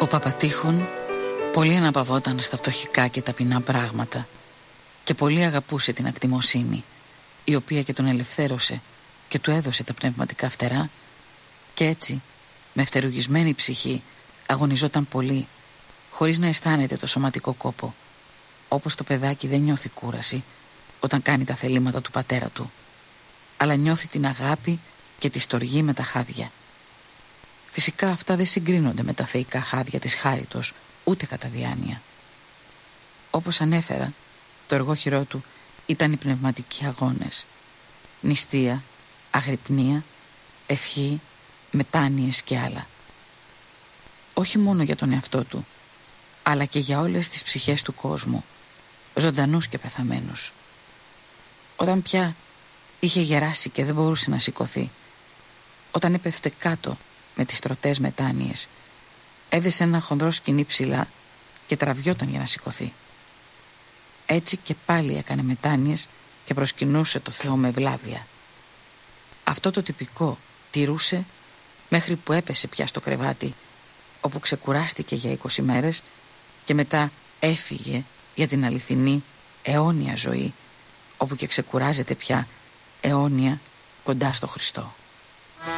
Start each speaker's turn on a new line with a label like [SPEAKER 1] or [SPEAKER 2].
[SPEAKER 1] Ο Παπατήχων πολύ αναπαυόταν στα φτωχικά και ταπεινά πράγματα και πολύ αγαπούσε την ακτιμοσύνη, η οποία και τον ελευθέρωσε και του έδωσε τα πνευματικά φτερά, και έτσι με φτερουγισμένη ψυχή αγωνιζόταν πολύ, χωρίς να αισθάνεται το σωματικό κόπο, όπως το παιδάκι δεν νιώθει κούραση όταν κάνει τα θελήματα του πατέρα του, αλλά νιώθει την αγάπη και τη στοργή με τα χάδια. Φυσικά αυτά δεν συγκρίνονται με τα θεϊκά χάδια της Χάριτος, ούτε κατά διάνοια. Όπως ανέφερα, το εργόχειρό του ήταν οι πνευματικοί αγώνες. Νηστεία, αγρυπνία, ευχή, μετάνοιες και άλλα. Όχι μόνο για τον εαυτό του, αλλά και για όλες τις ψυχές του κόσμου, ζωντανούς και πεθαμένους. Όταν πια είχε γεράσει και δεν μπορούσε να σηκωθεί, όταν έπεφτε κάτω με τις τροτές μετάνοιες, έδεσε ένα χονδρό σκοινί ψηλά και τραβιόταν για να σηκωθεί. Έτσι και πάλι έκανε μετάνοιες και προσκυνούσε το Θεό με ευλάβεια. Αυτό το τυπικό τηρούσε μέχρι που έπεσε πια στο κρεβάτι, όπου ξεκουράστηκε για 20 μέρες και μετά έφυγε για την αληθινή αιώνια ζωή, όπου και ξεκουράζεται πια αιώνια κοντά στο Χριστό.